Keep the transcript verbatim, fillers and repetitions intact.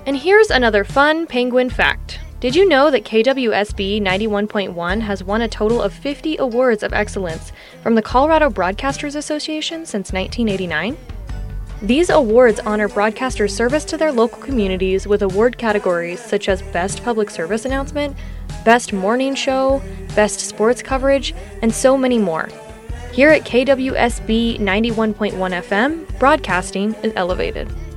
And here's another fun penguin fact. Did you know that K W S B ninety-one point one has won a total of fifty awards of excellence from the Colorado Broadcasters Association since nineteen eighty-nine? These awards honor broadcasters' service to their local communities with award categories such as Best Public Service Announcement, Best Morning Show, Best Sports Coverage, and so many more. Here at K W S B ninety-one point one F M, broadcasting is elevated.